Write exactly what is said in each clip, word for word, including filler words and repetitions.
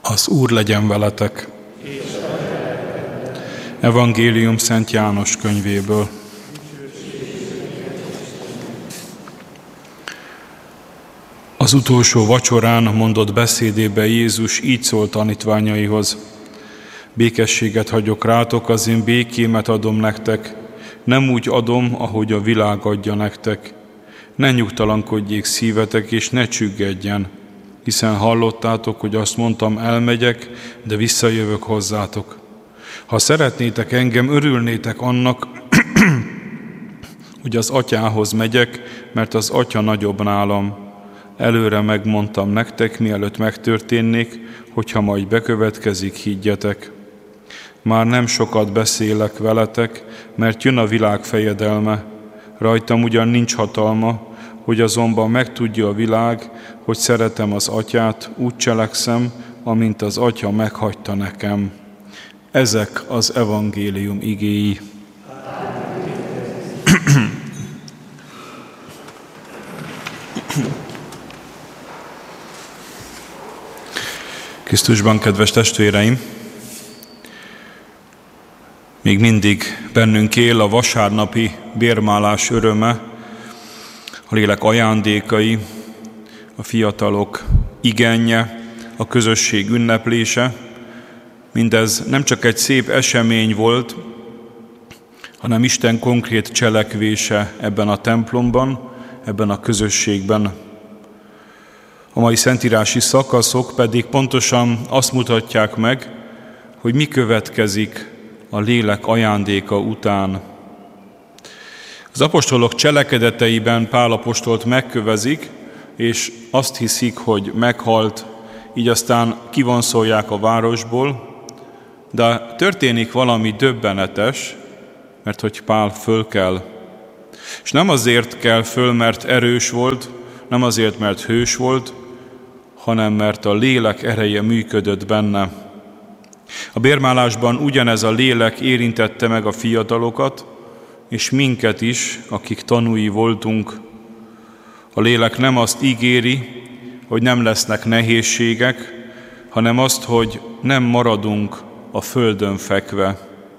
Az Úr legyen veletek. Evangélium Szent János könyvéből. Az utolsó vacsorán mondott beszédében Jézus így szólt tanítványaihoz: békességet hagyok rátok, az én békémet adom nektek, nem úgy adom, ahogy a világ adja nektek. Ne nyugtalankodjék szívetek, és ne csüggedjen, hiszen hallottátok, hogy azt mondtam, elmegyek, de visszajövök hozzátok. Ha szeretnétek engem, örülnétek annak, hogy az Atyához megyek, mert az Atya nagyobb nálam. Előre megmondtam nektek, mielőtt megtörténnék, hogyha majd bekövetkezik, higgyetek. Már nem sokat beszélek veletek, mert jön a világ fejedelme. Rajtam ugyan nincs hatalma, hogy azonban megtudja a világ, hogy szeretem az Atyát, úgy cselekszem, amint az Atya meghagyta nekem. Ezek az evangélium igéi. Krisztusban, kedves testvéreim! Még mindig bennünk él a vasárnapi bérmálás öröme, a lélek ajándékai, a fiatalok igénye, a közösség ünneplése. Mindez nem csak egy szép esemény volt, hanem Isten konkrét cselekvése ebben a templomban, ebben a közösségben. A mai szentírási szakaszok pedig pontosan azt mutatják meg, hogy mi következik a lélek ajándéka után. Az apostolok cselekedeteiben Pál apostolt megkövezik, és azt hiszik, hogy meghalt, így aztán kivonszolják a városból, de történik valami döbbenetes, mert hogy Pál fölkel. És nem azért kell föl, mert erős volt, nem azért, mert hős volt, hanem mert a lélek ereje működött benne. A bérmálásban ugyanez a lélek érintette meg a fiatalokat, és minket is, akik tanúi voltunk. A lélek nem azt ígéri, hogy nem lesznek nehézségek, hanem azt, hogy nem maradunk a földön fekve.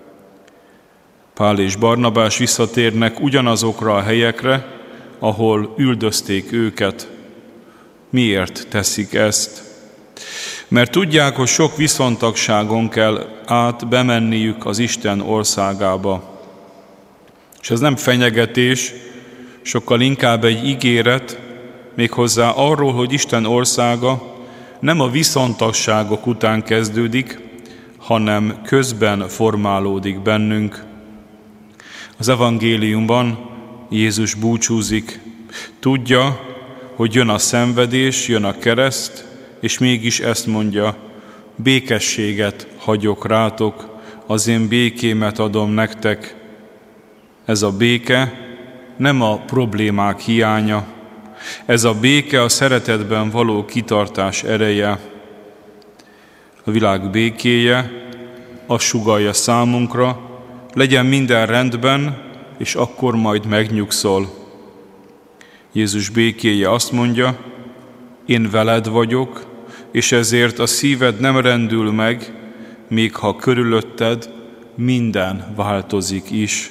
Pál és Barnabás visszatérnek ugyanazokra a helyekre, ahol üldözték őket. Miért teszik ezt? Mert tudják, hogy sok viszontagságon kell át bemenniük az Isten országába. És ez nem fenyegetés, sokkal inkább egy ígéret, méghozzá arról, hogy Isten országa nem a viszontagságok után kezdődik, hanem közben formálódik bennünk. Az evangéliumban Jézus búcsúzik. Tudja, hogy jön a szenvedés, jön a kereszt, és mégis ezt mondja: békességet hagyok rátok, az én békémet adom nektek. Ez a béke nem a problémák hiánya, ez a béke a szeretetben való kitartás ereje. A világ békéje azt sugallja számunkra, legyen minden rendben, és akkor majd megnyugszol. Jézus békéje azt mondja: én veled vagyok, és ezért a szíved nem rendül meg, még ha körülötted minden változik is.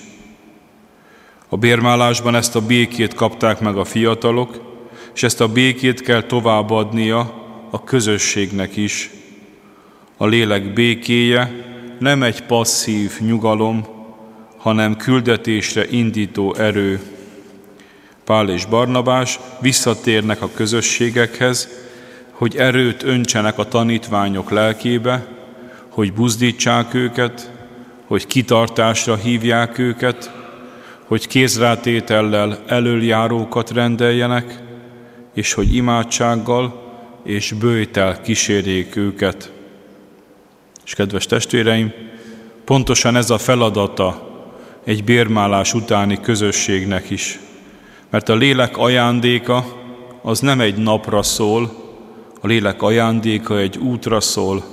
A bérmálásban ezt a békét kapták meg a fiatalok, és ezt a békét kell továbbadnia a közösségnek is. A lélek békéje nem egy passzív nyugalom, hanem küldetésre indító erő. Pál és Barnabás visszatérnek a közösségekhez, hogy erőt öntsenek a tanítványok lelkébe, hogy buzdítsák őket, hogy kitartásra hívják őket, hogy kézrátétellel elöljárókat rendeljenek, és hogy imádsággal és böjtel kísérjék őket. És kedves testvéreim, pontosan ez a feladata egy bérmálás utáni közösségnek is. Mert a lélek ajándéka az nem egy napra szól, a lélek ajándéka egy útra szól.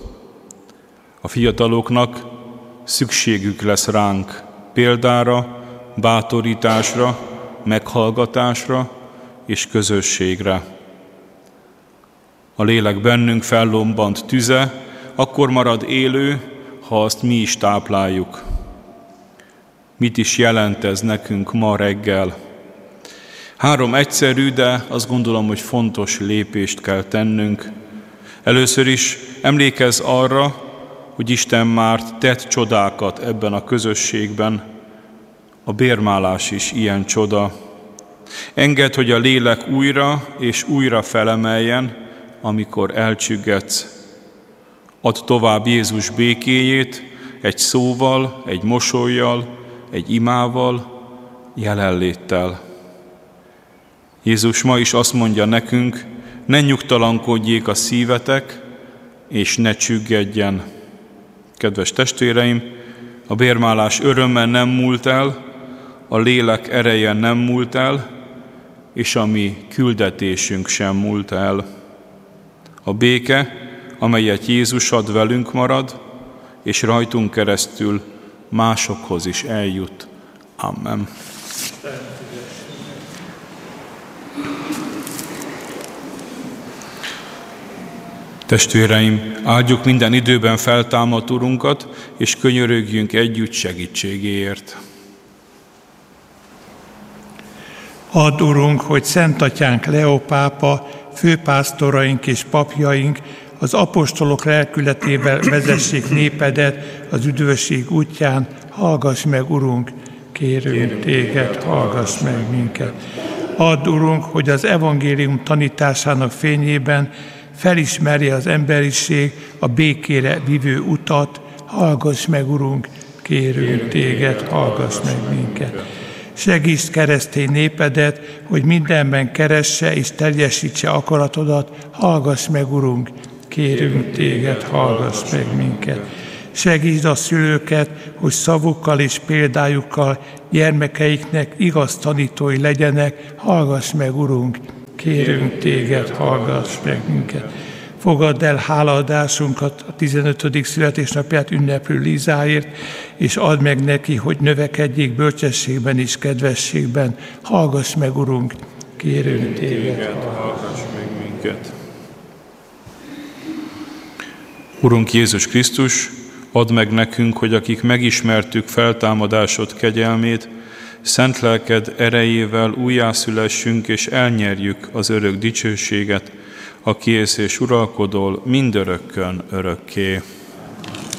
A fiataloknak szükségük lesz ránk példára, bátorításra, meghallgatásra és közösségre. A lélek bennünk fellobbant tüze akkor marad élő, ha azt mi is tápláljuk. Mit is jelent ez nekünk ma reggel? Három egyszerű, de azt gondolom, hogy fontos lépést kell tennünk. Először is emlékezz arra, hogy Isten már tett csodákat ebben a közösségben. A bérmálás is ilyen csoda. Engedd, hogy a lélek újra és újra felemeljen, amikor elcsüggetsz. Add tovább Jézus békéjét egy szóval, egy mosollyal, egy imával, jelenléttel. Jézus ma is azt mondja nekünk, ne nyugtalankodjék a szívetek, és ne csüggedjen. Kedves testvéreim, a bérmálás öröme nem múlt el, a lélek ereje nem múlt el, és a mi küldetésünk sem múlt el. A béke, amelyet Jézus ad, velünk marad, és rajtunk keresztül másokhoz is eljut. Amen. Testvéreim, áldjuk minden időben feltámadt Urunkat, és könyörögjünk együtt segítségéért. Add, Urunk, hogy Szent Atyánk Leó pápa, főpásztoraink és papjaink az apostolok lelkületével vezessék népedet az üdvösség útján. Hallgass meg, Urunk, kérünk, kérünk téged, hallgass meg minket. Add, Urunk, hogy az evangélium tanításának fényében felismerje az emberiség a békére vívő utat. Hallgass meg, Urunk, kérünk, kérünk téged, hallgass meg minket. Segíts keresztény népedet, hogy mindenben keresse és teljesítse akaratodat. Hallgass meg, Urunk, kérünk téged, hallgass meg minket. Segítsd a szülőket, hogy szavukkal és példájukkal gyermekeiknek igaz tanítói legyenek. Hallgass meg, Urunk, kérünk téged, hallgass meg minket. Fogadd el hálaadásunkat a tizenötödik születésnapját ünneplő Lizáért, és add meg neki, hogy növekedjék bölcsességben és kedvességben. Hallgass meg, Urunk, kérünk téged, hallgass meg minket. Urunk Jézus Krisztus, add meg nekünk, hogy akik megismertük feltámadásod kegyelmét, szent lelked erejével újjászülessünk és elnyerjük az örök dicsőséget, aki élsz és uralkodol mindörökkön örökké.